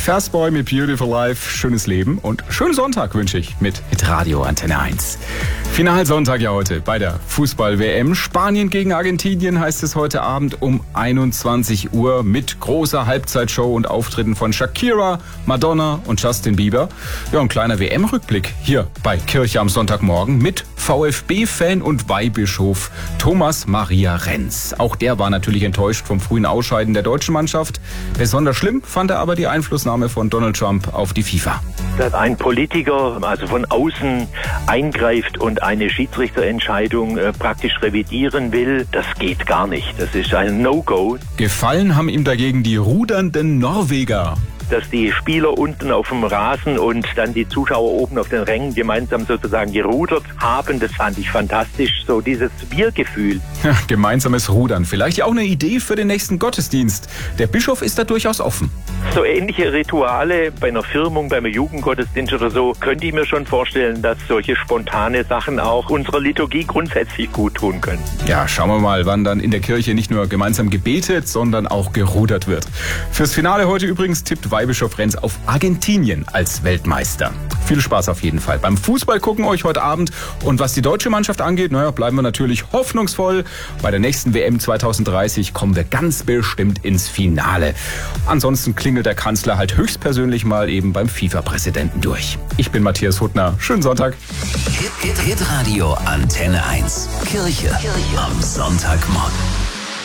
Fastboy mit Beautiful Life, schönes Leben und schönen Sonntag wünsche ich mit Hitradio Antenne 1. Finalsonntag ja heute bei der Fußball-WM. Spanien gegen Argentinien heißt es heute Abend um 21 Uhr mit großer Halbzeitshow und Auftritten von Shakira, Madonna und Justin Bieber. Ja, ein kleiner WM-Rückblick hier bei Kirche am Sonntagmorgen mit VfB-Fan und Weihbischof Thomas Maria Renz. Auch der war natürlich enttäuscht vom frühen Ausscheiden der deutschen Mannschaft. Besonders schlimm fand er aber die Einflussnahme von Donald Trump auf die FIFA. Dass ein Politiker also von außen eingreift und eine Schiedsrichterentscheidung praktisch revidieren will, das geht gar nicht. Das ist ein No-Go. Gefallen haben ihm dagegen die rudernden Norweger. Dass die Spieler unten auf dem Rasen und dann die Zuschauer oben auf den Rängen gemeinsam sozusagen gerudert haben, das fand ich fantastisch. So dieses Wir-Gefühl. Ja, gemeinsames Rudern. Vielleicht ja auch eine Idee für den nächsten Gottesdienst. Der Bischof ist da durchaus offen. So ähnliche Rituale bei einer Firmung, beim Jugendgottesdienst oder so, könnte ich mir schon vorstellen, dass solche spontane Sachen auch unserer Liturgie grundsätzlich gut tun können. Ja, schauen wir mal, wann dann in der Kirche nicht nur gemeinsam gebetet, sondern auch gerudert wird. Fürs Finale heute übrigens tippt Weihbischof Renz auf Argentinien als Weltmeister. Viel Spaß auf jeden Fall beim Fußball gucken euch heute Abend. Und was die deutsche Mannschaft angeht, bleiben wir natürlich hoffnungsvoll. Bei der nächsten WM 2030 kommen wir ganz bestimmt ins Finale. Ansonsten klingelt der Kanzler halt höchstpersönlich mal eben beim FIFA-Präsidenten durch. Ich bin Matthias Huttner. Schönen Sonntag. Hitradio Antenne 1. Kirche am Sonntagmorgen.